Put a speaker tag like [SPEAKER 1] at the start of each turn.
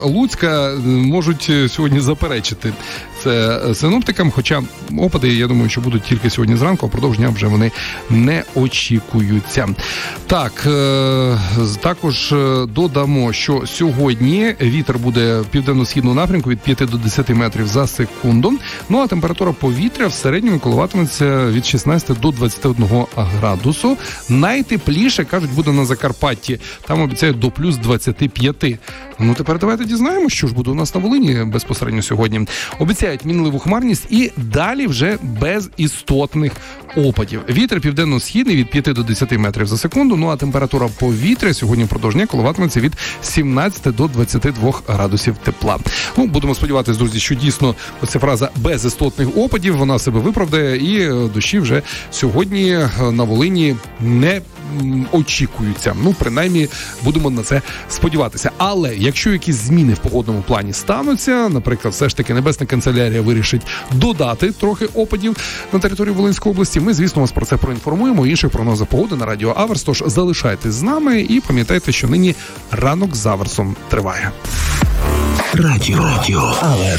[SPEAKER 1] Луцька можуть сьогодні заперечити це синоптикам, хоча опади, я думаю, що будуть тільки сьогодні зранку, а впродовж дня вже вони не очікуються. Так, також додамо, що сьогодні вітер буде в південно-східному напрямку від 5 до 10 метрів за секунду, ну а температура повітря в середньому коливатиметься від 16 до 21 градусу. Найтепліше, кажуть, буде на Закарпатті, там обіцяють до плюс 25. Ну, тепер давайте дізнаємося, що ж буде у нас на Волині безпосередньо сьогодні. Обіцяють мінливу хмарність і далі вже без істотних опадів. Вітер південно-східний від 5 до 10 метрів за секунду, ну а температура повітря сьогодні впродовж дня коливатиметься від 17 до 22 градусів тепла. Ну, будемо сподіватися, друзі, що дійсно оця фраза «без істотних опадів» вона себе виправдає і дощі вже сьогодні на Волині не очікуються. Ну, принаймні, будемо на це сподіватися. Але якщо якісь зміни в погодному плані стануться, наприклад, все ж таки Небесна канцелярія вирішить додати трохи опадів на території Волинської області, ми, звісно, вас про це проінформуємо. Інших прогнозів погоди на Радіо Аверс. Тож залишайтесь з нами і пам'ятайте, що нині ранок з Аверсом триває.
[SPEAKER 2] Радіо Аверс.